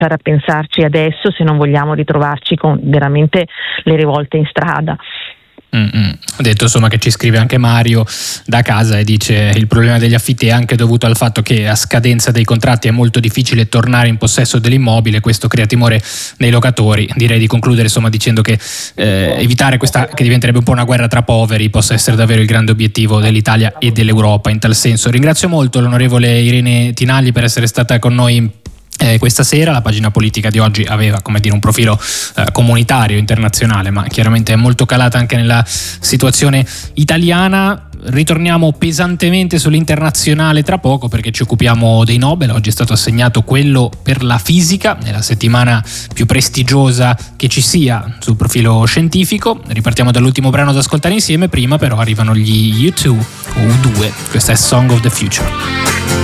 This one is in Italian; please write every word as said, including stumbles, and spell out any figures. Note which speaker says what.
Speaker 1: a pensarci adesso, se non vogliamo ritrovarci con veramente le rivolte in strada.
Speaker 2: Mm-hmm. Ho detto insomma che ci scrive anche Mario da casa e dice: il problema degli affitti è anche dovuto al fatto che a scadenza dei contratti è molto difficile tornare in possesso dell'immobile, questo crea timore nei locatori. Direi di concludere insomma dicendo che eh, evitare questa, che diventerebbe un po' una guerra tra poveri, possa essere davvero il grande obiettivo dell'Italia e dell'Europa in tal senso. Ringrazio molto l'onorevole Irene Tinagli per essere stata con noi Eh, questa sera. La pagina politica di oggi aveva, come dire, un profilo eh, comunitario, internazionale, ma chiaramente è molto calata anche nella situazione italiana. Ritorniamo pesantemente sull'internazionale tra poco, perché ci occupiamo dei Nobel. Oggi è stato assegnato quello per la fisica, nella settimana più prestigiosa che ci sia sul profilo scientifico. Ripartiamo dall'ultimo brano da ascoltare insieme, prima però arrivano gli U due, U due. Questa è Song of the Future.